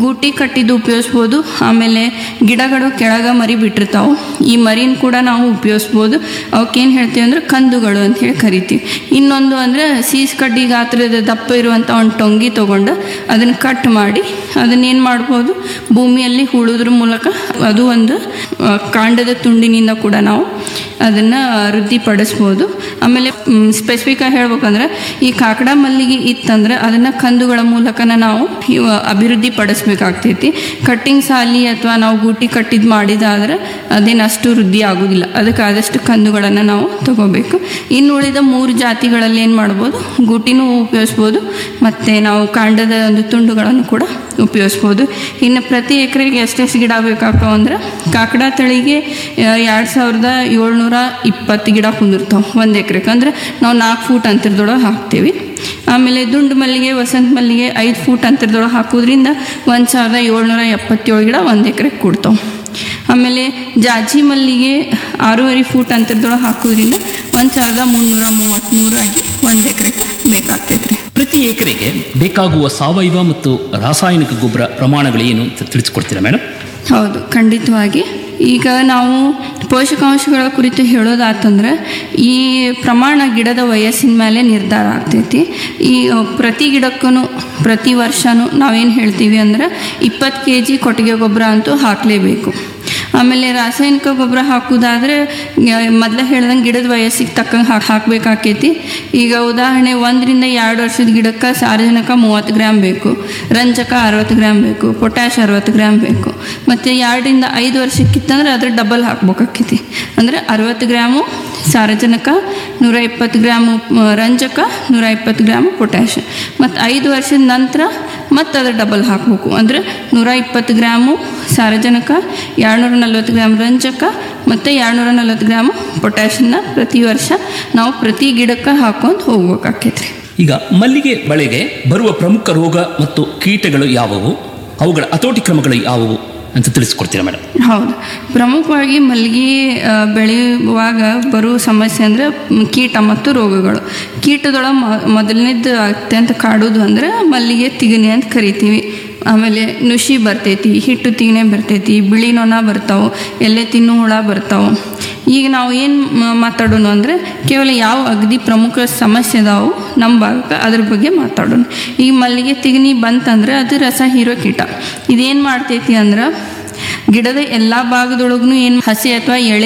ಗೂಟಿ ಕಟ್ಟಿದ್ದು ಉಪಯೋಗಿಸ್ಬೋದು. ಆಮೇಲೆ ಗಿಡಗಳು ಕೆಳಗೆ ಮರಿ ಬಿಟ್ಟಿರ್ತಾವೆ, ಈ ಮರಿನ ಕೂಡ ನಾವು ಉಪಯೋಗಿಸ್ಬೋದು. ಅವಕ್ಕೇನು ಹೇಳ್ತೀವಿ ಅಂದ್ರೆ ಕಂದುಗಳು ಅಂತ ಹೇಳಿ ಕರಿತೀವಿ. ಇನ್ನೊಂದು ಅಂದರೆ ಸೀಸ್ ಕಡ್ಡಿ ಗಾತ್ರದ ದಪ್ಪ ಇರುವಂಥ ಒಂದು ಟೊಂಗಿ ತೊಗೊಂಡು ಅದನ್ನು ಕಟ್ ಮಾಡಿ ಅದನ್ನೇನು ಮಾಡ್ಬೋದು, ಭೂಮಿಯಲ್ಲಿ ಹೂಳೋದ್ರ ಮೂಲಕ ಅದು ಒಂದು ಕಾಂಡದ ತುಂಡಿನಿಂದ ಕೂಡ ನಾವು ಅದನ್ನು ವೃದ್ಧಿಪಡಿಸ್ಬೋದು. ಆಮೇಲೆ ಸ್ಪೆಸಿಫಿಕಾಗಿ ಹೇಳ್ಬೇಕಂದ್ರೆ ಈ ಕಾಕಡ ಮಲ್ಲಿಗೆ ಇತ್ತಂದ್ರೆ ಅದನ್ನು ಕಂದುಗಳ ಮೂಲಕನ ನಾವು ಅಭಿವೃದ್ಧಿ ಪಡಿಸ್ಬೇಕಾಗ್ತೈತಿ. ಕಟ್ಟಿಂಗ್ ಸಾಲಿ ಅಥವಾ ನಾವು ಗೂಟಿ ಕಟ್ಟಿದ್ದು ಮಾಡಿದಾದ್ರೆ ಅದೇನು ಅಷ್ಟು ವೃದ್ಧಿ ಆಗೋದಿಲ್ಲ. ಅದಕ್ಕೆ ಆದಷ್ಟು ಕಂದುಗಳನ್ನು ನಾವು ತಗೋಬೇಕು. ಇನ್ನು ಉಳಿದ 3 ಜಾತಿಗಳಲ್ಲಿ ಏನು ಮಾಡ್ಬೋದು, ಗೂಟಿನೂ ಉಪಯೋಗಿಸ್ಬೋದು ಮತ್ತು ನಾವು ಕಾಂಡದ ಒಂದು ತುಂಡುಗಳನ್ನು ಕೂಡ ಉಪಯೋಗಿಸ್ಬೋದು. ಇನ್ನು ಪ್ರತಿ ಎಕರೆಗೆ ಎಷ್ಟೆಷ್ಟು ಗಿಡ ಬೇಕಾಗ್ತಾವ ಅಂದ್ರೆ ಕಾಕಡ ತಳಿಗೆ 2720 ಗಿಡ ಕುಂದಿರ್ತಾವೆ 1 ಎಕರೆಗೆ. ಅಂದರೆ ನಾವು 4 ಫೂಟ್ ಅಂತರದೊಳಗೆ ಹಾಕ್ತೀವಿ. ಆಮೇಲೆ ದುಂಡು ಮಲ್ಲಿಗೆ, ವಸಂತ ಮಲ್ಲಿಗೆ 5 ಫೂಟ್ ಅಂತರದೊಳಗೆ ಹಾಕೋದ್ರಿಂದ 1777 ಗಿಡ 1 ಎಕರೆಗೆ ಕೊಡ್ತಾವೆ. ಆಮೇಲೆ ಜಾಜಿ ಮಲ್ಲಿಗೆ 6.5 ಫೂಟ್ ಅಂತರದೊಳಗೆ ಹಾಕೋದ್ರಿಂದ 1333 ಆಗಿ 1 ಎಕರೆಗೆ ಬೇಕಾಗ್ತೈತ್ರಿ. ಪ್ರತಿ ಎಕರೆಗೆ ಬೇಕಾಗುವ ಸಾವಯವ ಮತ್ತು ರಾಸಾಯನಿಕ ಗೊಬ್ಬರ ಪ್ರಮಾಣಗಳು ಏನು ಅಂತ ತಿಳಿಸ್ಕೊಡ್ತೀರಾ ಮೇಡಮ್? ಹೌದು, ಖಂಡಿತವಾಗಿ. ಈಗ ನಾವು ಪೋಷಕಾಂಶಗಳ ಕುರಿತು ಹೇಳೋದಾತಂದ್ರೆ ಈ ಪ್ರಮಾಣ ಗಿಡದ ವಯಸ್ಸಿನ ಮೇಲೆ ನಿರ್ಧಾರ ಆಗ್ತೈತಿ. ಈ ಪ್ರತಿ ಗಿಡಕ್ಕೂ ಪ್ರತಿ ವರ್ಷವೂ ನಾವೇನು ಹೇಳ್ತೀವಿ ಅಂದ್ರೆ 20 kg ಕೊಟ್ಟಿಗೆ ಗೊಬ್ಬರ ಅಂತೂ ಹಾಕಲೇಬೇಕು. ಆಮೇಲೆ ರಾಸಾಯನಿಕ ಗೊಬ್ಬರ ಹಾಕೋದಾದರೆ ಮೊದಲೇ ಹೇಳ್ದಂಗೆ ಗಿಡದ ವಯಸ್ಸಿಗೆ ತಕ್ಕಂಗೆ ಹಾಕಬೇಕಾಕೈತಿ. ಈಗ ಉದಾಹರಣೆ 1 ರಿಂದ 2 ವರ್ಷದ ಗಿಡಕ್ಕೆ ಸಾರಜನಕ 30 ಗ್ರಾಮ್ ಬೇಕು, ರಂಜಕ 60 ಗ್ರಾಮ್ ಬೇಕು, ಪೊಟ್ಯಾಶ್ 60 ಗ್ರಾಮ್ ಬೇಕು. ಮತ್ತು 2 ರಿಂದ 5 ವರ್ಷಕ್ಕಿತ್ತಂದ್ರೆ ಅದ್ರ ಡಬಲ್ ಹಾಕ್ಬೇಕಾಕೈತಿ. ಅಂದರೆ 60 ಗ್ರಾಮು ಸಾರಜನಕ, 120 ಗ್ರಾಮು ರಂಜಕ, 120 ಗ್ರಾಮು ಪೊಟ್ಯಾಶ್. ಮತ್ತು 5 ವರ್ಷದ ನಂತರ ಮತ್ತು ಅದ್ರ ಡಬಲ್ ಹಾಕಬೇಕು. ಅಂದರೆ 120 ಗ್ರಾಮು ಸಾರಜನಕ, 240 ಗ್ರಾಮ್ ರಂಜಕ ಮತ್ತು 240 ಗ್ರಾಮು ಪೊಟ್ಯಾಷನ್ನ ಪ್ರತಿ ವರ್ಷ ನಾವು ಪ್ರತಿ ಗಿಡಕ್ಕೆ ಹಾಕೊಂಡು ಹೋಗ್ಬೇಕಾಕೈತ್ರಿ. ಈಗ ಮಲ್ಲಿಗೆ ಬೆಳೆಗೆ ಬರುವ ಪ್ರಮುಖ ರೋಗ ಮತ್ತು ಕೀಟಗಳು ಯಾವುವು, ಅವುಗಳ ಹತೋಟಿ ಕ್ರಮಗಳು ಯಾವುವು ಅಂತ ತಿಳಿಸ್ಕೊಡ್ತೀರಾ ಮೇಡಮ್? ಹೌದು, ಪ್ರಮುಖವಾಗಿ ಮಲ್ಲಿಗೆ ಬೆಳೆಯುವಾಗ ಬರುವ ಸಮಸ್ಯೆ ಅಂದರೆ ಕೀಟ ಮತ್ತು ರೋಗಗಳು. ಕೀಟದೊಳಗೆ ಮೊದಲನೇದು ಅತ್ಯಂತ ಕಾಡೋದು ಅಂದರೆ ಮಲ್ಲಿಗೆ ತಿಗಣೆ ಅಂತ ಕರಿತೀವಿ. ಆಮೇಲೆ ನುಷಿ ಬರ್ತೈತಿ, ಹಿಟ್ಟು ತಿಗಣೆ ಬರ್ತೈತಿ, ಬಿಳಿ ನೊಣ ಬರ್ತಾವೆ, ಎಲೆ ತಿನ್ನು ಹುಳ ಬರ್ತಾವೆ. ಈಗ ನಾವು ಏನು ಮಾತಾಡೋಣ ಅಂದರೆ ಕೇವಲ ಯಾವ ಅಗದಿ ಪ್ರಮುಖ ಸಮಸ್ಯೆ ಅದಾವು ನಮ್ಮ ಭಾಗಕ್ಕೆ ಅದ್ರ ಬಗ್ಗೆ ಮಾತಾಡೋಣ. ಈಗ ಮಲ್ಲಿಗೆ ತಿಗಣೆ ಬಂತಂದ್ರೆ ಅದು ರಸ ಹೀರೋ ಕೀಟ. ಇದೇನು ಮಾಡ್ತೈತಿ ಅಂದ್ರೆ ಗಿಡದ ಎಲ್ಲ ಭಾಗದೊಳಗೂ ಏನು ಹಸಿ ಅಥವಾ ಎಳೆ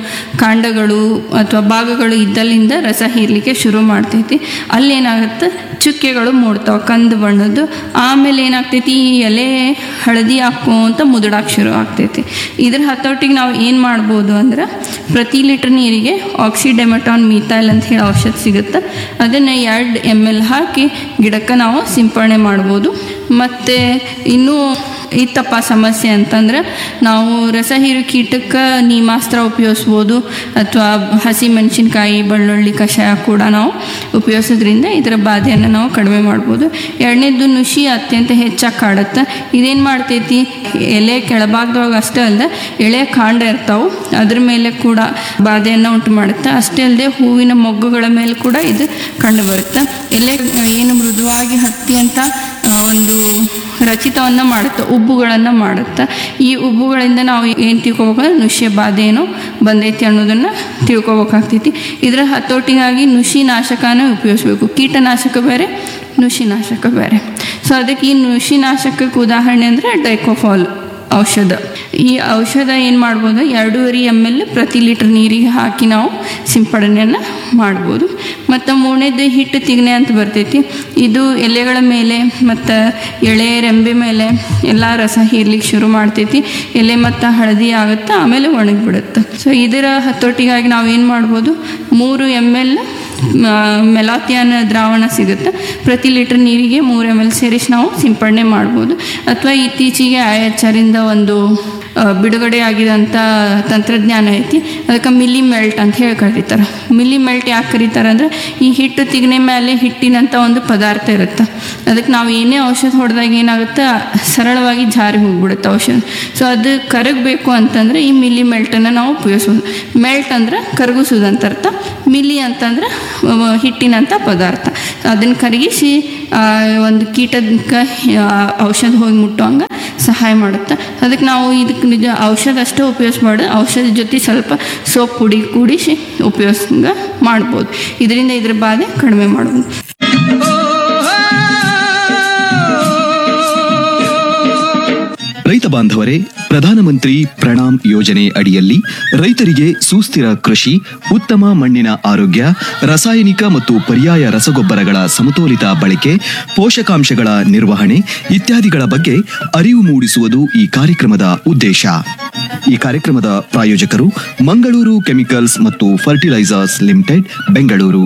ಕಾಂಡಗಳು ಅಥವಾ ಭಾಗಗಳು ಇದ್ದಲ್ಲಿಂದ ರಸ ಹೀರಲಿಕ್ಕೆ ಶುರು ಮಾಡ್ತೈತಿ. ಅಲ್ಲೇನಾಗುತ್ತೆ, ಚುಕ್ಕೆಗಳು ಮೂಡ್ತಾವೆ ಕಂದು ಬಣ್ಣದ್ದು. ಆಮೇಲೆ ಏನಾಗ್ತೈತಿ, ಈ ಎಲೆ ಹಳದಿ ಹಾಕೋಂತ ಮುದುಡಾಕ್ ಶುರು ಆಗ್ತೈತಿ. ಇದ್ರ ಹತೋಟಿಗೆ ನಾವು ಏನು ಮಾಡ್ಬೋದು ಅಂದ್ರೆ ಪ್ರತಿ ಲೀಟ್ರ್ ನೀರಿಗೆ ಆಕ್ಸಿಡೆಮಟಾನ್ ಮೀಥೈಲ್ ಅಂತ ಹೇಳಿ ಔಷಧ ಸಿಗುತ್ತೆ. ಅದನ್ನು 2 ml ಹಾಕಿ ಗಿಡಕ್ಕೆ ನಾವು ಸಿಂಪರಣೆ ಮಾಡ್ಬೋದು. ಮತ್ತು ಇನ್ನೂ ಇತ್ತಪ್ಪ ಸಮಸ್ಯೆ ಅಂತಂದ್ರೆ ನಾವು ರಸ ಹೀರು ಕೀಟಕ್ಕೆ ನೀಮಾಸ್ತ್ರ ಉಪಯೋಗಿಸ್ಬೋದು, ಅಥವಾ ಹಸಿ ಮೆಣಸಿನ್ಕಾಯಿ ಬೆಳ್ಳುಳ್ಳಿ ಕಷಾಯ ಕೂಡ ನಾವು ಉಪಯೋಗಿಸೋದ್ರಿಂದ ಇದರ ಬಾಧೆಯನ್ನು ನಾವು ಕಡಿಮೆ ಮಾಡ್ಬೋದು. 2ನೇದು ನುಷಿ ಅತ್ಯಂತ ಹೆಚ್ಚಾಗಿ ಕಾಡುತ್ತೆ. ಇದೇನು ಮಾಡ್ತೈತಿ, ಎಲೆ ಕೆಳಭಾಗದೊಳಗೆ ಅಷ್ಟೇ ಅಲ್ಲದೆ ಎಳೆ ಕಾಂಡ ಇರ್ತಾವೆ, ಅದ್ರ ಮೇಲೆ ಕೂಡ ಬಾಧೆಯನ್ನು ಉಂಟು ಮಾಡುತ್ತೆ. ಅಷ್ಟೇ ಅಲ್ಲದೆ ಹೂವಿನ ಮೊಗ್ಗುಗಳ ಮೇಲೆ ಕೂಡ ಇದು ಕಂಡು ಬರುತ್ತೆ. ಎಲೆ ಏನು ಮೃದುವಾಗಿ ಹತ್ತಿ ಅಂತ ಒಂದು ರಚಿತವನ್ನು ಮಾಡುತ್ತೆ, ಉಬ್ಬುಗಳನ್ನು ಮಾಡುತ್ತೆ. ಈ ಉಬ್ಬುಗಳಿಂದ ನಾವು ಏನು ತಿಳ್ಕೊಬೇಕಂದ್ರೆ ನುಷಿಯ ಬಾಧೆ ಏನೋ ಬಂದೈತಿ ಅನ್ನೋದನ್ನು ತಿಳ್ಕೊಬೇಕಾಗ್ತೈತಿ. ಇದರ ಹತೋಟಿಗಾಗಿ ನುಷಿ ನಾಶಕನ ಉಪಯೋಗಿಸ್ಬೇಕು. ಕೀಟನಾಶಕ ಬೇರೆ, ನುಷಿ ನಾಶಕ ಬೇರೆ. ಸೊ ಅದಕ್ಕೆ ಈ ನುಷಿ ನಾಶಕಕ್ಕೆ ಉದಾಹರಣೆ ಅಂದರೆ ಡೈಕೋಫಾಲ್ ಔಷಧ. ಈ ಔಷಧ ಏನು ಮಾಡ್ಬೋದು, 2.5 ml ಪ್ರತಿ ಲೀಟ್ರ್ ನೀರಿಗೆ ಹಾಕಿ ನಾವು ಸಿಂಪಡಣೆಯನ್ನು ಮಾಡ್ಬೋದು. ಮತ್ತು 3ನೇದು ಹಿಟ್ಟು ತಿಗಣೆ ಅಂತ ಬರ್ತೈತಿ. ಇದು ಎಲೆಗಳ ಮೇಲೆ ಮತ್ತು ಎಳೆ ರೆಂಬೆ ಮೇಲೆ ಎಲ್ಲ ರಸ ಹೀರ್ಲಿಕ್ಕೆ ಶುರು ಮಾಡ್ತೈತಿ. ಎಲೆ ಮತ್ತು ಹಳದಿ ಆಗುತ್ತೆ, ಆಮೇಲೆ ಒಣಗಿಬಿಡುತ್ತೆ. ಸೊ ಇದರ ಹತೋಟಿಗಾಗಿ ನಾವು ಏನು ಮಾಡ್ಬೋದು, 3 ml ಮೆಲಾಥಿಯಾನ್ ದ್ರಾವಣ ಸಿಗುತ್ತೆ, ಪ್ರತಿ ಲೀಟ್ರ್ ನೀರಿಗೆ 3 ml ಸೇರಿಸಿ ನಾವು ಸಿಂಪಡಣೆ ಮಾಡ್ಬೋದು. ಅಥವಾ ಇತ್ತೀಚೆಗೆ IHRರಿಂದ ಒಂದು ಬಿಡುಗಡೆ ಆಗಿದಂಥ ತಂತ್ರಜ್ಞಾನ ಐತಿ, ಅದಕ್ಕೆ ಮಿಲಿ ಮೆಲ್ಟ್ ಅಂತ ಹೇಳಿ ಕರೀತಾರೆ. ಮಿಲಿ ಮೆಲ್ಟ್ ಯಾಕೆ ಕರೀತಾರೆ ಅಂದರೆ ಈ ಹಿಟ್ಟು ತಿಗಣೆ ಮೇಲೆ ಹಿಟ್ಟಿನಂಥ ಒಂದು ಪದಾರ್ಥ ಇರುತ್ತೆ, ಅದಕ್ಕೆ ನಾವು ಏನೇ ಔಷಧ ಹೊಡೆದಾಗ ಏನಾಗುತ್ತೆ, ಸರಳವಾಗಿ ಜಾರಿ ಹೋಗ್ಬಿಡುತ್ತೆ ಔಷಧ. ಸೊ ಅದು ಕರಗಬೇಕು ಅಂತಂದರೆ ಈ ಮಿಲಿ ಮೆಲ್ಟನ್ನು ನಾವು ಉಪಯೋಗಿಸ್ಬೋದು. ಮೆಲ್ಟ್ ಅಂದರೆ ಕರಗಿಸೋದು ಅಂತ ಅರ್ಥ, ಮಿಲಿ ಅಂತಂದ್ರೆ ಹಿಟ್ಟಿನಂಥ ಪದಾರ್ಥ. ಅದನ್ನು ಕರಗಿಸಿ ಒಂದು ಕೀಟಕ್ಕೆ ಔಷಧ ಹೋಗಿ ಮುಟ್ಟುವಂಗೆ ಸಹಾಯ ಮಾಡುತ್ತೆ. ಅದಕ್ಕೆ ನಾವು ಇದಕ್ಕೆ ನಿಜ ಔಷಧ ಅಷ್ಟೇ ಉಪಯೋಗಿಸ್ಬಾರ್ದು, ಔಷಧ ಜೊತೆ ಸ್ವಲ್ಪ ಸೋಪ್ ಪುಡಿ ಕೂಡಿಸಿ ಉಪಯೋಗಿಸಂಗೆ ಮಾಡ್ಬೋದು. ಇದರಿಂದ ಇದ್ರ ಬಾಧೆ ಕಡಿಮೆ ಮಾಡ್ಬೋದು. ರೈತ ಬಾಂಧವರೇ, ಪ್ರಧಾನಮಂತ್ರಿ ಪ್ರಣಾಮ್ ಯೋಜನೆ ಅಡಿಯಲ್ಲಿ ರೈತರಿಗೆ ಸುಸ್ಥಿರ ಕೃಷಿ, ಉತ್ತಮ ಮಣ್ಣಿನ ಆರೋಗ್ಯ, ರಾಸಾಯನಿಕ ಮತ್ತು ಪರ್ಯಾಯ ರಸಗೊಬ್ಬರಗಳ ಸಮತೋಲಿತ ಬಳಕೆ, ಪೋಷಕಾಂಶಗಳ ನಿರ್ವಹಣೆ ಇತ್ಯಾದಿಗಳ ಬಗ್ಗೆ ಅರಿವು ಮೂಡಿಸುವುದು ಈ ಕಾರ್ಯಕ್ರಮದ ಉದ್ದೇಶ. ಈ ಕಾರ್ಯಕ್ರಮದ ಪ್ರಾಯೋಜಕರು ಮಂಗಳೂರು ಕೆಮಿಕಲ್ಸ್ ಮತ್ತು ಫರ್ಟಿಲೈಸರ್ಸ್ ಲಿಮಿಟೆಡ್, ಬೆಂಗಳೂರು.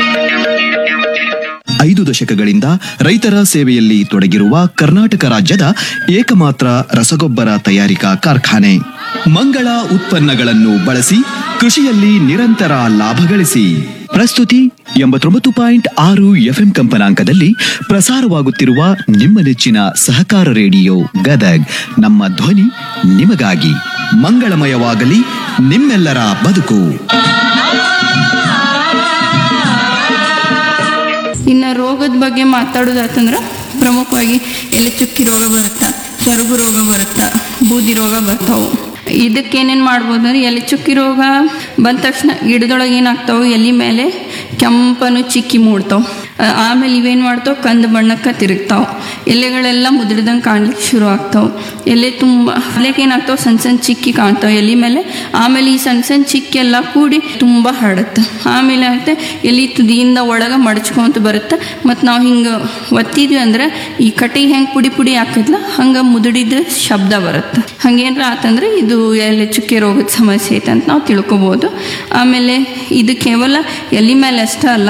5 ದಶಕಗಳಿಂದ ರೈತರ ಸೇವೆಯಲ್ಲಿ ತೊಡಗಿರುವ ಕರ್ನಾಟಕ ರಾಜ್ಯದ ಏಕಮಾತ್ರ ರಸಗೊಬ್ಬರ ತಯಾರಿಕಾ ಕಾರ್ಖಾನೆ. ಮಂಗಳ ಉತ್ಪನ್ನಗಳನ್ನು ಬಳಸಿ ಕೃಷಿಯಲ್ಲಿ ನಿರಂತರ ಲಾಭ ಗಳಿಸಿ. ಪ್ರಸ್ತುತಿ 89.6 FM ಕಂಪನಾಂಕದಲ್ಲಿ ಪ್ರಸಾರವಾಗುತ್ತಿರುವ ನಿಮ್ಮ ನೆಚ್ಚಿನ ಸಹಕಾರ ರೇಡಿಯೋ ಗದಗ್. ನಮ್ಮ ಧ್ವನಿ ನಿಮಗಾಗಿ. ಮಂಗಳಮಯವಾಗಲಿ ನಿಮ್ಮೆಲ್ಲರ ಬದುಕು. ಇನ್ನು ರೋಗದ ಬಗ್ಗೆ ಮಾತಾಡೋದಾತಂದ್ರೆ ಪ್ರಮುಖವಾಗಿ ಎಲೆ ಚುಕ್ಕಿ ರೋಗ ಬರುತ್ತೆ, ಸೊರಗು ರೋಗ ಬರುತ್ತೆ, ಬೂದಿ ರೋಗ ಬರ್ತಾವೆ. ಇದಕ್ಕೇನೇನು ಮಾಡ್ಬೋದು ಅಂದ್ರೆ, ಎಲೆ ಚುಕ್ಕಿ ರೋಗ ಬಂದ ತಕ್ಷಣ ಗಿಡದೊಳಗೆ ಏನಾಗ್ತಾವೆ, ಎಲೆ ಮೇಲೆ ಕೆಂಪನು ಚಿಕ್ಕಿ ಮೂಡ್ತಾವೆ. ಆಮೇಲೆ ಇವೇನು ಮಾಡ್ತಾವೆ, ಕಂದು ಬಣ್ಣಕ್ಕೆ ತಿರುಗ್ತಾವೆ. ಎಲೆಗಳೆಲ್ಲ ಮುದ್ರದಂಗೆ ಕಾಣ್ಲಿಕ್ಕೆ ಶುರು ಆಗ್ತಾವೆ. ಎಲೆ ತುಂಬ ಎಲೆಗೆ ಏನಾಗ್ತಾವೆ, ಸಣ್ಣ ಸಣ್ಣ ಚಿಕ್ಕಿ ಕಾಣ್ತಾವೆ ಎಲೆ ಮೇಲೆ. ಆಮೇಲೆ ಈ ಸಣ್ಣ ಸಣ್ಣ ಚಿಕ್ಕಿ ಎಲ್ಲ ಕೂಡಿ ತುಂಬ ಹರಡುತ್ತೆ. ಆಮೇಲೆ ಆಗುತ್ತೆ ಎಲೆ ತುದಿಯಿಂದ ಒಳಗೆ ಮಡಚ್ಕೊಂತ ಬರುತ್ತೆ. ಮತ್ತು ನಾವು ಹಿಂಗೆ ಒತ್ತಿದ್ವಿ ಅಂದ್ರೆ ಈ ಕಟ್ಟಿಗೆ ಹೆಂಗೆ ಪುಡಿ ಪುಡಿ ಹಾಕಿದ್ಲ ಹಂಗೆ ಮುದುಡಿದ ಶಬ್ದ ಬರುತ್ತೆ. ಹಂಗೇನಾರ ಆತಂದ್ರೆ ಇದು ಎಲೆ ಚುಕ್ಕೆ ರೋಗದ ಸಮಸ್ಯೆ ಐತೆ ಅಂತ ನಾವು ತಿಳ್ಕೊಬೋದು. ಆಮೇಲೆ ಇದು ಕೇವಲ ಎಲೆ ಮೇಲೆ ಅಷ್ಟೇ ಅಲ್ಲ,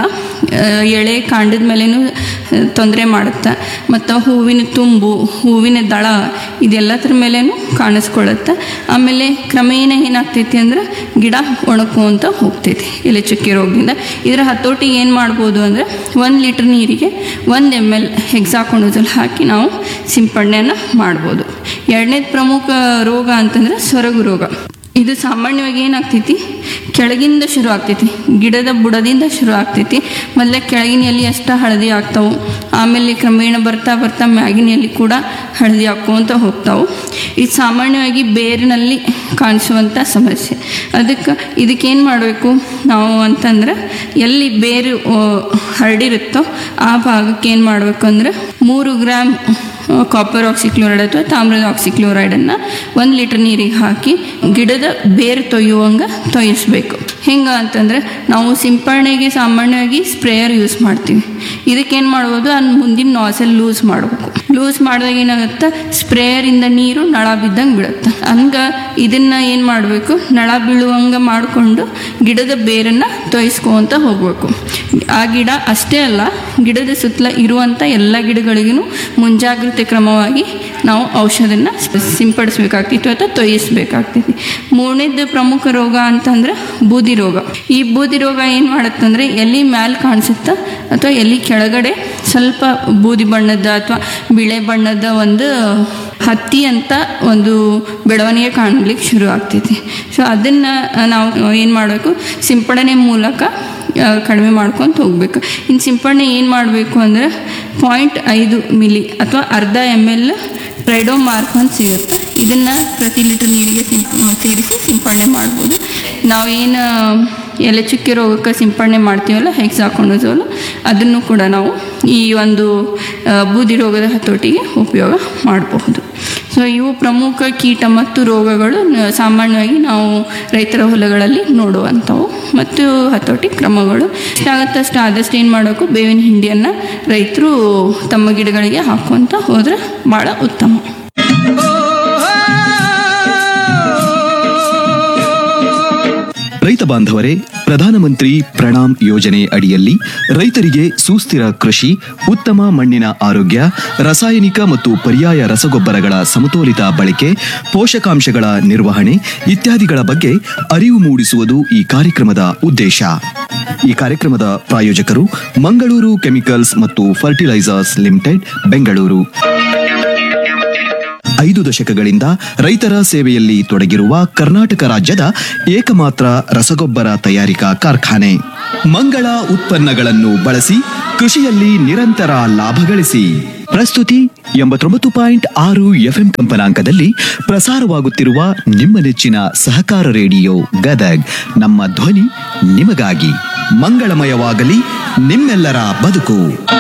ಎಳೆ ಕಾಂಡದ ಮೇಲೇನೂ ತೊಂದರೆ ಮಾಡುತ್ತೆ. ಮತ್ತು ಹೂವಿನ ತುಂಬು, ಹೂವಿನ ದಳ ಇದೆಲ್ಲದ್ರ ಮೇಲೇನೂ ಕಾಣಿಸ್ಕೊಳ್ಳುತ್ತೆ. ಆಮೇಲೆ ಕ್ರಮೇಣ ಏನಾಗ್ತೈತಿ ಅಂದ್ರೆ ಗಿಡ ಒಣಕೊಂತ ಹೋಗ್ತೈತಿ ಎಲೆ ಚುಕ್ಕೆ ರೋಗದಿಂದ. ಇದರ ಹತೋಟಿಗೆ ಏನು ಮಾಡ್ಬೋದು ಅಂದರೆ, 1 ಲೀಟ್ರ್ ನೀರಿಗೆ 1 ml ಹೆಕ್ಸಾಕೊನಜೋಲ್ ಹಾಕಿ ನಾವು ಸಿಂಪಡಣೆಯನ್ನು ಮಾಡ್ಬೋದು. 2ನೇದು ಪ್ರಮುಖ ರೋಗ ಅಂತಂದರೆ ಸೊರಗು ರೋಗ. ಇದು ಸಾಮಾನ್ಯವಾಗಿ ಏನಾಗ್ತೈತಿ, ಕೆಳಗಿಂದ ಶುರು ಆಗ್ತೈತಿ, ಗಿಡದ ಬುಡದಿಂದ ಶುರು ಆಗ್ತೈತಿ. ಮೊದಲೇ ಕೆಳಗಿನ ಎಲೆ ಅಷ್ಟ ಹಳದಿ ಆಗ್ತಾವೆ. ಆಮೇಲೆ ಕ್ರಮೇಣ ಬರ್ತಾ ಬರ್ತಾ ಮ್ಯಾಗಿನ ಎಲೆ ಕೂಡ ಹಳದಿ ಹಾಕ್ಕೊಂತ ಹೋಗ್ತಾವೆ. ಇದು ಸಾಮಾನ್ಯವಾಗಿ ಬೇರಿನಲ್ಲಿ ಕಾಣಿಸುವಂಥ ಸಮಸ್ಯೆ. ಇದಕ್ಕೇನು ಮಾಡಬೇಕು ನಾವು ಅಂತಂದ್ರೆ, ಎಲ್ಲಿ ಬೇರು ಹರಡಿರುತ್ತೋ ಆ ಭಾಗಕ್ಕೆ ಏನು ಮಾಡಬೇಕು ಅಂದರೆ 3 ಗ್ರಾಮ್ ಕಾಪರ್ ಆಕ್ಸಿಕ್ಲೋರೈಡ್ ಅಥವಾ ತಾಮ್ರದ ಆಕ್ಸಿಕ್ಲೋರೈಡನ್ನು 1 ಲೀಟರ್ ನೀರಿಗೆ ಹಾಕಿ ಗಿಡದ ಬೇರು ತೊಯ್ಯುವಂಗೆ ತೊಯಿಸ್ಬೇಕು. ಹೆಂಗೆ ಅಂತಂದರೆ, ನಾವು ಸಿಂಪರಣೆಗೆ ಸಾಮಾನ್ಯವಾಗಿ ಸ್ಪ್ರೇಯರ್ ಯೂಸ್ ಮಾಡ್ತೀವಿ. ಇದಕ್ಕೇನು ಮಾಡ್ಬೋದು, ಮುಂದಿನ ನಾಸಲ್ ಲೂಸ್ ಮಾಡಬೇಕು. ಲೂಸ್ ಮಾಡಿದಾಗ ಏನಾಗುತ್ತೆ, ಸ್ಪ್ರೇಯರಿಂದ ನೀರು ನಳ ಬಿದ್ದಂಗೆ ಬಿಡುತ್ತೆ. ಹಂಗೆ ಇದನ್ನು ಏನು ಮಾಡಬೇಕು, ನಳ ಬೀಳುವಂಗೆ ಮಾಡಿಕೊಂಡು ಗಿಡದ ಬೇರನ್ನು ತೊಯಿಸ್ಕೊಂತ ಹೋಗಬೇಕು. ಆ ಗಿಡ ಅಷ್ಟೇ ಅಲ್ಲ, ಗಿಡದ ಸುತ್ತಲ ಇರುವಂಥ ಎಲ್ಲ ಗಿಡಗಳಿಗೂ ಮುಂಜಾಗ್ರತೆ ಕ್ರಮವಾಗಿ ನಾವು ಔಷಧನ ಸಿಂಪಡಿಸ್ಬೇಕಾಗ್ತಿತ್ತು ಅಥವಾ ತೊಯಿಸ್ಬೇಕಾಗ್ತೈತಿ. 3ನೇದು ಪ್ರಮುಖ ರೋಗ ಅಂತಂದ್ರೆ ಬೂದಿ ರೋಗ. ಈ ಬೂದಿ ರೋಗ ಏನು ಮಾಡುತ್ತಂದ್ರೆ, ಎಲೆ ಮ್ಯಾಲೆ ಕಾಣಿಸುತ್ತೆ ಅಥವಾ ಎಲೆ ಕೆಳಗಡೆ ಸ್ವಲ್ಪ ಬೂದಿ ಬಣ್ಣದ ಅಥವಾ ಬಿಳೆ ಬಣ್ಣದ ಒಂದು ಹತ್ತಿ ಅಂತ ಒಂದು ಬೆಳವಣಿಗೆ ಕಾಣಲಿಕ್ಕೆ ಶುರು ಆಗ್ತೈತಿ. ಸೊ ಅದನ್ನು ನಾವು ಏನು ಮಾಡಬೇಕು, ಸಿಂಪಡಣೆ ಮೂಲಕ ಕಡಿಮೆ ಮಾಡ್ಕೊತ ಹೋಗ್ಬೇಕು. ಇನ್ನು ಸಿಂಪಡಣೆ ಏನು ಮಾಡಬೇಕು ಅಂದರೆ, 0.5 ಮಿಲಿ ಅಥವಾ ಅರ್ಧ ml ಟ್ರೈಡೋಮಾರ್ಕ್ ಅಂತ ಸಿಗುತ್ತೆ. ಇದನ್ನು ಪ್ರತಿ ಲೀಟರ್ ನೀರಿಗೆ ಸೇರಿಸಿ ಸಿಂಪಡಣೆ ಮಾಡ್ಬೋದು. ನಾವೇನು ಎಲೆ ಚುಕ್ಕೆ ರೋಗಕ್ಕೆ ಸಿಂಪಡಣೆ ಮಾಡ್ತೀವಲ್ಲ ಹೆಕ್ಸಾಕೊನಜೋಲ್, ಅದನ್ನು ಕೂಡ ನಾವು ಈ ಒಂದು ಬೂದಿ ರೋಗದ ಹತೋಟಿಗೆ ಉಪಯೋಗ ಮಾಡಬಹುದು. ಸೊ ಇವು ಪ್ರಮುಖ ಕೀಟ ಮತ್ತು ರೋಗಗಳು ಸಾಮಾನ್ಯವಾಗಿ ನಾವು ರೈತರ ಹೊಲಗಳಲ್ಲಿ ನೋಡುವಂಥವು ಮತ್ತು ಹತೋಟಿ ಕ್ರಮಗಳು. ಎಷ್ಟಾಗತ್ತಷ್ಟು ಆದಷ್ಟು ಏನು ಮಾಡಬೇಕು, ಬೇವಿನ ಹಿಂಡಿಯನ್ನು ರೈತರು ತಮ್ಮ ಗಿಡಗಳಿಗೆ ಹಾಕುವಂತ ಹೋದರೆ ಭಾಳ ಉತ್ತಮ. ರೈತ ಬಾಂಧವರೇ, ಪ್ರಧಾನಮಂತ್ರಿ ಪ್ರಣಾಮ್ ಯೋಜನೆ ಅಡಿಯಲ್ಲಿ ರೈತರಿಗೆ ಸುಸ್ಥಿರ ಕೃಷಿ, ಉತ್ತಮ ಮಣ್ಣಿನ ಆರೋಗ್ಯ, ರಾಸಾಯನಿಕ ಮತ್ತು ಪರ್ಯಾಯ ರಸಗೊಬ್ಬರಗಳ ಸಮತೋಲಿತ ಬಳಕೆ, ಪೋಷಕಾಂಶಗಳ ನಿರ್ವಹಣೆ ಇತ್ಯಾದಿಗಳ ಬಗ್ಗೆ ಅರಿವು ಮೂಡಿಸುವುದು ಈ ಕಾರ್ಯಕ್ರಮದ ಉದ್ದೇಶ. ಈ ಕಾರ್ಯಕ್ರಮದ ಪ್ರಾಯೋಜಕರು ಮಂಗಳೂರು ಕೆಮಿಕಲ್ಸ್ ಮತ್ತು ಫರ್ಟಿಲೈಸರ್ಸ್ ಲಿಮಿಟೆಡ್, ಬೆಂಗಳೂರು. 5 5 ದಶಕಗಳಿಂದ ರೈತರ ಸೇವೆಯಲ್ಲಿ ತೊಡಗಿರುವ ಕರ್ನಾಟಕ ರಾಜ್ಯದ ಏಕಮಾತ್ರ ರಸಗೊಬ್ಬರ ತಯಾರಿಕಾ ಕಾರ್ಖಾನೆ. ಮಂಗಳ ಉತ್ಪನ್ನಗಳನ್ನು ಬಳಸಿ ಕೃಷಿಯಲ್ಲಿ ನಿರಂತರ ಲಾಭ ಗಳಿಸಿ. ಪ್ರಸ್ತುತಿ 89.6 FM ಕಂಪನಾಂಕದಲ್ಲಿ ಪ್ರಸಾರವಾಗುತ್ತಿರುವ ನಿಮ್ಮ ನೆಚ್ಚಿನ ಸಹಕಾರ ರೇಡಿಯೋ ಗದಗ್. ನಮ್ಮ ಧ್ವನಿ ನಿಮಗಾಗಿ. ಮಂಗಳಮಯವಾಗಲಿ ನಿಮ್ಮೆಲ್ಲರ ಬದುಕು.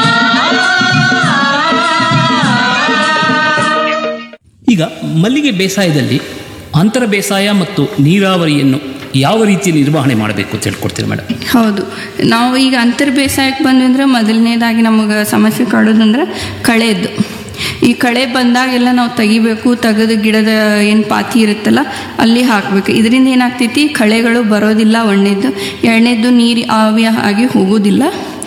ಈಗ ಮಲ್ಲಿಗೆ ಬೇಸಾಯದಲ್ಲಿ ಅಂತರ ಬೇಸಾಯ ಮತ್ತು ನೀರಾವರಿಯನ್ನು ಯಾವ ರೀತಿ ನಿರ್ವಹಣೆ ಮಾಡಬೇಕು ಅಂತ ಹೇಳ್ಕೊಡ್ತೀರಿ ಮೇಡಮ್? ಹೌದು, ನಾವು ಈಗ ಅಂತರ್ ಬೇಸಾಯಕ್ಕೆ ಬಂದ್ವಿ ಅಂದ್ರೆ ಮೊದಲನೇದಾಗಿ ನಮಗೆ ಸಮಸ್ಯೆ ಕಾಡೋದಂದ್ರೆ ಕಳೆದು. ಈ ಕಳೆ ಬಂದಾಗೆಲ್ಲ ನಾವು ತೆಗಿದು ಗಿಡದ ಏನು ಪಾತಿ ಇರುತ್ತಲ್ಲ ಅಲ್ಲಿ ಹಾಕಬೇಕು. ಇದರಿಂದ ಏನಾಗ್ತೈತಿ, ಕಳೆಗಳು ಬರೋದಿಲ್ಲ. ಒಂದನೇದು. ಎರಡನೇದು ನೀರು ಆವಿ ಆಗಿ ಹೋಗೋದಿಲ್ಲ.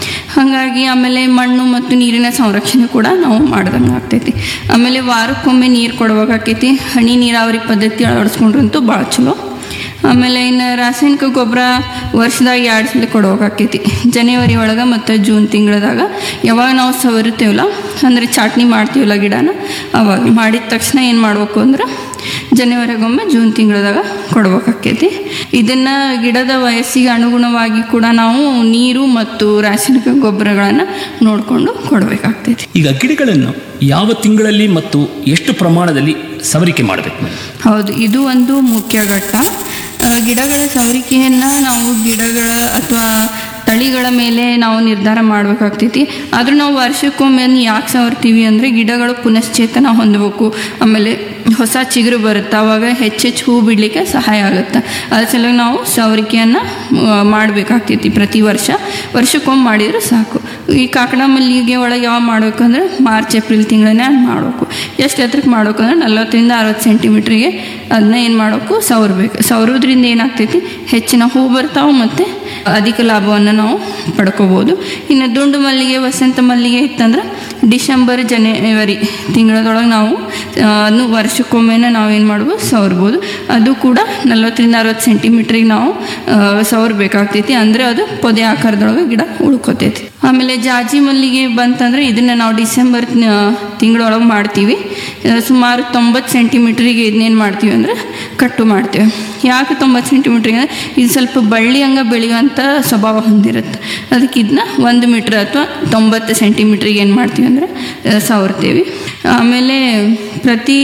ಹಾಗಾಗಿ ಆಮೇಲೆ ಮಣ್ಣು ಮತ್ತು ನೀರಿನ ಸಂರಕ್ಷಣೆ ಕೂಡ ನಾವು ಮಾಡ್ದಂಗೆ ಆಗ್ತೈತಿ. ಆಮೇಲೆ ವಾರಕ್ಕೊಮ್ಮೆ ನೀರು ಕೊಡ್ಬೇಕಾಕೈತಿ. ಹನಿ ನೀರಾವರಿ ಪದ್ಧತಿ ಅಳವಡಿಸ್ಕೊಂಡ್ರಂತೂ ಭಾಳ ಚಲೋ. ಆಮೇಲೆ ಇನ್ನು ರಾಸಾಯನಿಕ ಗೊಬ್ಬರ ವರ್ಷದಾಗ 2 ಸಲ ಕೊಡ್ಬೇಕಾಕೈತಿ. ಜನವರಿ ಒಳಗೆ ಮತ್ತು ಜೂನ್ ತಿಂಗಳದಾಗ. ಯಾವಾಗ ನಾವು ಸವರುತ್ತೇವಲ್ಲ ಅಂದರೆ ಚಾಟ್ನಿ ಮಾಡ್ತೀವಲ್ಲ ಗಿಡನ, ಅವಾಗ ಮಾಡಿದ ತಕ್ಷಣ ಏನು ಮಾಡಬೇಕು ಅಂದ್ರೆ ಜನವರಿಗೊಮ್ಮೆ ಜೂನ್ ತಿಂಗಳದಾಗ ಕೊಡ್ಬೇಕಾಕೈತಿ. ಇದನ್ನು ಗಿಡದ ವಯಸ್ಸಿಗೆ ಅನುಗುಣವಾಗಿ ಕೂಡ ನಾವು ನೀರು ಮತ್ತು ರಾಸಾಯನಿಕ ಗೊಬ್ಬರಗಳನ್ನು ನೋಡಿಕೊಂಡು ಕೊಡಬೇಕಾಗ್ತೈತಿ. ಈಗ ಗಿಡಗಳನ್ನು ಯಾವ ತಿಂಗಳಲ್ಲಿ ಮತ್ತು ಎಷ್ಟು ಪ್ರಮಾಣದಲ್ಲಿ ಸವರಿಕೆ ಮಾಡಬೇಕು? ಹೌದು, ಇದು ಒಂದು ಮುಖ್ಯ ಘಟ್ಟ. ಗಿಡಗಳ ಸವರಿಕೆಯನ್ನು ನಾವು ಗಿಡಗಳ ಅಥವಾ ತಳಿಗಳ ಮೇಲೆ ನಾವು ನಿರ್ಧಾರ ಮಾಡಬೇಕಾಗ್ತೈತಿ. ಆದರೂ ನಾವು ವರ್ಷಕ್ಕೊಮ್ಮೆ ಯಾಕೆ ಸವರ್ತೀವಿ ಅಂದರೆ ಗಿಡಗಳು ಪುನಶ್ಚೇತನ ಹೊಂದಬೇಕು. ಆಮೇಲೆ ಹೊಸ ಚಿಗುರು ಬರುತ್ತೆ, ಆವಾಗ ಹೆಚ್ಚೆಚ್ಚು ಹೂ ಬಿಡಲಿಕ್ಕೆ ಸಹಾಯ ಆಗುತ್ತೆ. ಅದ್ರ ಸಲುವಾಗಿ ನಾವು ಸವರಿಕೆಯನ್ನು ಮಾಡಬೇಕಾಗ್ತೈತಿ. ಪ್ರತಿ ವರ್ಷಕ್ಕೊಮ್ಮೆ ಮಾಡಿದರೆ ಸಾಕು. ಈ ಕಾಕಡ ಮಲ್ಲಿಗೆ ಒಳಗೆ ಯಾವಾಗ ಮಾಡಬೇಕಂದ್ರೆ ಮಾರ್ಚ್ ಏಪ್ರಿಲ್ ತಿಂಗಳನ್ನೇ ಮಾಡಬೇಕು. ಎಷ್ಟು ಎತ್ತರಕ್ಕೆ ಮಾಡಬೇಕು ಅಂದ್ರೆ 40ರಿಂದ 60 ಸೆಂಟಿಮೀಟ್ರಿಗೆ ಅದನ್ನ ಏನು ಮಾಡಬೇಕು, ಸವರ್ಬೇಕು. ಸವರೋದ್ರಿಂದ ಏನಾಗ್ತೈತಿ, ಹೆಚ್ಚಿನ ಹೂ ಬರ್ತಾವೆ ಮತ್ತು ಅಧಿಕ ಲಾಭವನ್ನು ನಾವು ಪಡ್ಕೋಬೋದು. ಇನ್ನು ದುಂಡು ಮಲ್ಲಿಗೆ, ವಸಂತ ಮಲ್ಲಿಗೆ ಇತ್ತಂದ್ರೆ ಡಿಸೆಂಬರ್ ಜನವರಿ ತಿಂಗಳದೊಳಗೆ ನಾವು ವರ್ಷಕ್ಕೊಮ್ಮೆ ನಾವೇನು ಮಾಡ್ಬೋದು, ಸವರ್ಬೋದು. ಅದು ಕೂಡ 40ರಿಂದ 60 ಸೆಂಟಿಮೀಟ್ರಿಗೆ ನಾವು ಸವರ್ಬೇಕಾಗ್ತೈತಿ. ಅಂದರೆ ಅದು ಪೊದೆ ಆಕಾರದೊಳಗೆ ಗಿಡ ಉಳ್ಕೋತೈತಿ. ಆಮೇಲೆ ಜಾಜಿ ಮಲ್ಲಿಗೆ ಬಂತಂದರೆ ಇದನ್ನು ನಾವು ಡಿಸೆಂಬರ್ ತಿಂಗಳೊಳಗೆ ಮಾಡ್ತೀವಿ. ಸುಮಾರು 90 ಸೆಂಟಿಮೀಟ್ರಿಗೆ ಇದನ್ನೇನು ಮಾಡ್ತೀವಿ ಅಂದರೆ ಕಟ್ಟು ಮಾಡ್ತೀವಿ. ಯಾಕೆ 90 ಸೆಂಟಿಮೀಟ್ರಿಗೆ ಅಂದರೆ ಇದು ಸ್ವಲ್ಪ ಬಳ್ಳಿ ಹಂಗೆ ಬೆಳೆಯುವಂಥ ಸ್ವಭಾವ ಹೊಂದಿರುತ್ತೆ. ಅದಕ್ಕೆ ಇದನ್ನ 1 ಮೀಟ್ರ್ ಅಥವಾ 90 ಸೆಂಟಿಮೀಟ್ರಿಗೆ ಏನು ಮಾಡ್ತೀವಿ ಅಂದರೆ ಸವರ್ತೀವಿ. ಆಮೇಲೆ ಪ್ರತಿ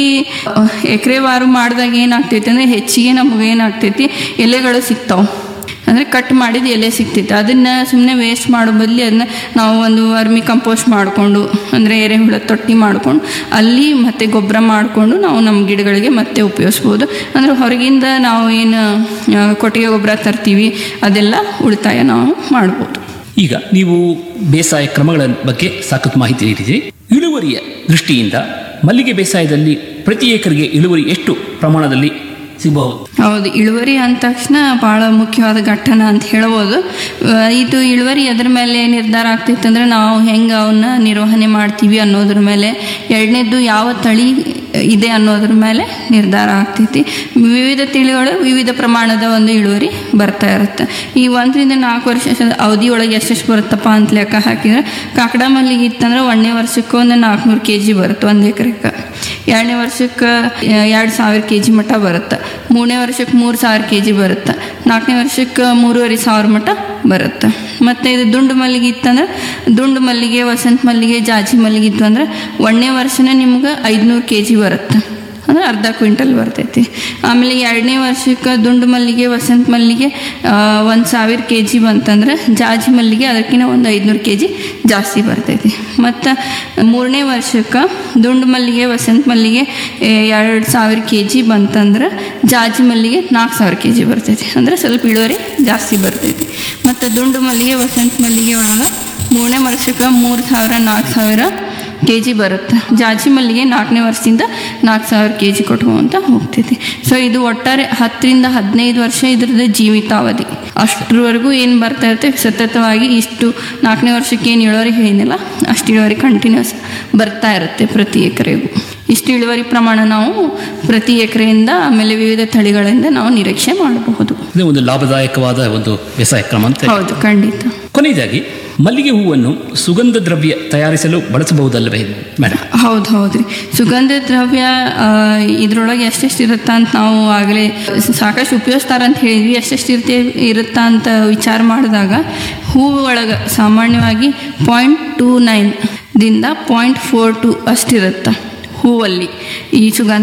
ಎಕರೆವಾರು ಮಾಡಿದಾಗ ಏನಾಗ್ತೈತಿ ಅಂದರೆ ಹೆಚ್ಚಿಗೆ ನಮಗೆ ಏನಾಗ್ತೈತಿ, ಎಲೆಗಳು ಸಿಗ್ತಾವೆ. ಅಂದರೆ ಕಟ್ ಮಾಡಿದ ಎಲೆ ಸಿಗ್ತೈತೆ. ಅದನ್ನು ಸುಮ್ಮನೆ ವೇಸ್ಟ್ ಮಾಡೋ ಬದಲು ಅದನ್ನ ನಾವು ಒಂದು ವರ್ಮಿ ಕಂಪೋಸ್ಟ್ ಮಾಡಿಕೊಂಡು, ಅಂದರೆ ಎರೆಹುಳ ತೊಟ್ಟಿ ಮಾಡಿಕೊಂಡು ಅಲ್ಲಿ ಮತ್ತೆ ಗೊಬ್ಬರ ಮಾಡಿಕೊಂಡು ನಾವು ನಮ್ಮ ಗಿಡಗಳಿಗೆ ಮತ್ತೆ ಉಪಯೋಗಿಸ್ಬೋದು. ಅಂದರೆ ಹೊರಗಿಂದ ನಾವು ಏನು ಕೊಟ್ಟಿಗೆ ಗೊಬ್ಬರ ತರ್ತೀವಿ ಅದೆಲ್ಲ ಉಳಿತಾಯ ನಾವು ಮಾಡ್ಬೋದು. ಈಗ ನೀವು ಬೇಸಾಯ ಕ್ರಮಗಳ ಬಗ್ಗೆ ಸಾಕಷ್ಟು ಮಾಹಿತಿ ನೀಡಿದ್ದೀರಿ. ಇಳುವರಿಯ ದೃಷ್ಟಿಯಿಂದ ಮಲ್ಲಿಗೆ ಬೇಸಾಯದಲ್ಲಿ ಪ್ರತಿ ಎಕರೆಗೆ ಇಳುವರಿ ಎಷ್ಟು ಪ್ರಮಾಣದಲ್ಲಿ ಸಿಗಬಹುದು? ಹೌದು, ಇಳುವರಿ ಅಂದ ತಕ್ಷಣ ಭಾಳ ಮುಖ್ಯವಾದ ಘಟನ ಅಂತ ಹೇಳ್ಬೋದು. ಇದು ಇಳುವರಿ ಎದ್ರ ಮೇಲೆ ನಿರ್ಧಾರ ಆಗ್ತೈತೆ ಅಂದರೆ ನಾವು ಹೆಂಗೆ ಅವನ್ನ ನಿರ್ವಹಣೆ ಮಾಡ್ತೀವಿ ಅನ್ನೋದ್ರ ಮೇಲೆ. ಎರಡನೇದು ಯಾವ ತಳಿ ಇದೆ ಅನ್ನೋದ್ರ ಮೇಲೆ ನಿರ್ಧಾರ ಆಗ್ತೈತಿ. ವಿವಿಧ ತಳಿಗಳು ವಿವಿಧ ಪ್ರಮಾಣದ ಒಂದು ಇಳುವರಿ ಬರ್ತಾ ಇರುತ್ತೆ. ಈ 1ರಿಂದ 4 ವರ್ಷ ಅವಧಿಯೊಳಗೆ ಎಷ್ಟೆಷ್ಟು ಬರುತ್ತಪ್ಪ ಅಂತ ಲೆಕ್ಕ ಹಾಕಿದರೆ, ಕಾಕಡ ಮಲ್ಲಿಗೆ ಇತ್ತಂದ್ರೆ 1ನೇ ವರ್ಷಕ್ಕೆ ಒಂದು 400 kg ಬರುತ್ತೆ 1 ಎಕರೆಗೆ. 2ನೇ ವರ್ಷಕ್ಕೆ 2000 kg ಮಟ್ಟ ಬರುತ್ತೆ. 3ನೇ ವರ್ಷಕ್ಕೆ 3000 kg ಬರುತ್ತೆ. 4ನೇ ವರ್ಷಕ್ಕೆ 3500 ಮಟ್ಟ ಬರುತ್ತೆ. ಮತ್ತು ಇದು ದುಂಡು ಮಲ್ಲಿಗೆ ಇತ್ತಂದ್ರೆ, ದುಂಡು ಮಲ್ಲಿಗೆ, ವಸಂತ ಮಲ್ಲಿಗೆ, ಜಾಜಿ ಮಲ್ಲಿಗೆ ಇತ್ತು ಅಂದರೆ 1ನೇ ವರ್ಷನೇ ನಿಮ್ಗೆ 500 kg ಬರುತ್ತೆ. ಅಂದರೆ ಅರ್ಧ ಕ್ವಿಂಟಲ್ ಬರ್ತೈತಿ. ಆಮೇಲೆ 2ನೇ ವರ್ಷಕ್ಕೆ ದುಂಡು ಮಲ್ಲಿಗೆ, ವಸಂತ ಮಲ್ಲಿಗೆ 1000 kg ಬಂತಂದ್ರೆ, ಜಾಜಿ ಮಲ್ಲಿಗೆ ಅದಕ್ಕಿಂತ ಒಂದು 500 kg ಜಾಸ್ತಿ ಬರ್ತೈತಿ. ಮತ್ತು 3ನೇ ವರ್ಷಕ್ಕೆ ದುಂಡು ಮಲ್ಲಿಗೆ, ವಸಂತ ಮಲ್ಲಿಗೆ 2000 kg ಬಂತಂದ್ರೆ, ಜಾಜಿ ಮಲ್ಲಿಗೆ 4000 kg ಬರ್ತೈತಿ. ಅಂದರೆ ಸ್ವಲ್ಪ ಇಳುವರಿ ಜಾಸ್ತಿ ಬರ್ತೈತಿ. ಮತ್ತು ದುಂಡು ಮಲ್ಲಿಗೆ, ವಸಂತ ಮಲ್ಲಿಗೆ ಒಳಗೆ 3ನೇ ವರ್ಷಕ್ಕೆ 3000-4000 kg ಬರುತ್ತೆ. ಜಾಜಿ ಮಲ್ಲಿಗೆ 4ನೇ ವರ್ಷದಿಂದ 4000 kg ಕೊಟ್ಕೊಂತ ಹೋಗ್ತೈತಿ. ಸೊ ಇದು ಒಟ್ಟಾರೆ 10ರಿಂದ 15 ವರ್ಷ ಇದ್ರದ್ದು ಜೀವಿತಾವಧಿ. ಅಷ್ಟರವರೆಗೂ ಏನು ಬರ್ತಾ ಇರುತ್ತೆ, ಸತತವಾಗಿ ಇಷ್ಟು 4ನೇ ವರ್ಷಕ್ಕೆ ಏನು ಇಳುವರಿ ಹೇಳಿದ್ನಲ್ಲ ಅಷ್ಟು ಇಳುವರಿ ಕಂಟಿನ್ಯೂಸ್ ಬರ್ತಾ ಇರುತ್ತೆ ಪ್ರತಿ ಎಕರೆಗೂ. ಇಷ್ಟು ಇಳುವರಿ ಪ್ರಮಾಣ ನಾವು ಪ್ರತಿ ಎಕರೆಯಿಂದ ಆಮೇಲೆ ವಿವಿಧ ತಳಿಗಳಿಂದ ನಾವು ನಿರೀಕ್ಷೆ ಮಾಡಬಹುದು. ಇದು ಒಂದು ಲಾಭದಾಯಕವಾದ ಒಂದು ಬೇಸಾಯ ಕ್ರಮ ಅಂತ. ಹೌದು, ಖಂಡಿತ. ಕೊನೆಯದಾಗಿ ಮಲ್ಲಿಗೆ ಹೂವನ್ನು ಸುಗಂಧ ದ್ರವ್ಯ ತಯಾರಿಸಲು ಬಳಸಬಹುದಲ್ಲವೇ ಮೇಡಮ್? ಹೌದು ಹೌದ್ರಿ. ಸುಗಂಧ ದ್ರವ್ಯ ಇದ್ರೊಳಗೆ ಎಷ್ಟೆಷ್ಟು ಇರುತ್ತಾ ಅಂತ ನಾವು ಆಗಲೇ ಸಾಕಷ್ಟು ಉಪಯೋಗಿಸ್ತಾರ ಅಂತ ಹೇಳಿದ್ವಿ. ಎಷ್ಟೆಷ್ಟು ಇರುತ್ತಾ ಅಂತ ವಿಚಾರ ಮಾಡಿದಾಗ ಹೂವು ಒಳಗೆ ಸಾಮಾನ್ಯವಾಗಿ 0.29 ದಿಂದ 0.42 ಅಷ್ಟಿರುತ್ತೆ ಹೂವಲ್ಲಿ ಈ ಸುಗಂಧ